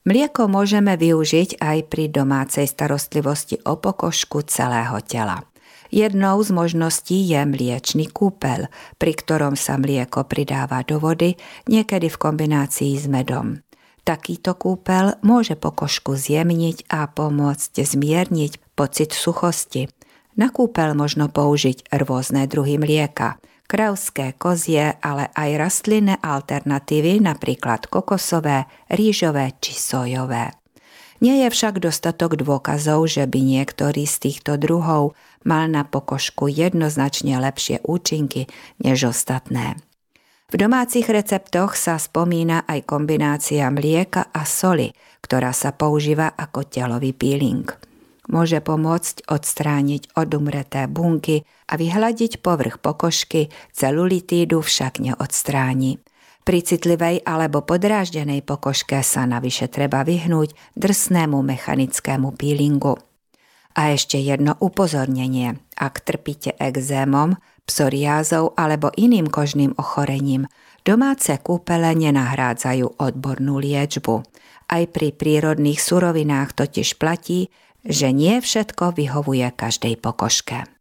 Mlieko môžeme využiť aj pri domácej starostlivosti o pokožku celého tela. Jednou z možností je mliečny kúpeľ, pri ktorom sa mlieko pridáva do vody, niekedy v kombinácii s medom. Takýto kúpeľ môže pokožku zjemniť a pomôcť zmierniť pocit suchosti. Na kúpeľ možno použiť rôzne druhy mlieka, kravské, kozie, ale aj rastlinné alternatívy, napríklad kokosové, rýžové či sojové. Nie je však dostatok dôkazov, že by niektorý z týchto druhov mal na pokožku jednoznačne lepšie účinky než ostatné. V domácich receptoch sa spomína aj kombinácia mlieka a soli, ktorá sa používa ako telový peeling. Môže pomôcť odstrániť odumreté bunky a vyhľadiť povrch pokožky, celulitídu však neodstráni. Pri citlivej alebo podráždenej pokožke sa navyše treba vyhnúť drsnému mechanickému peelingu. A ešte jedno upozornenie. Ak trpíte ekzémom, psoriázou alebo iným kožným ochorením, domáce kúpele nenahrádzajú odbornú liečbu. Aj pri prírodných surovinách totiž platí, že nie všetko vyhovuje každej pokožke.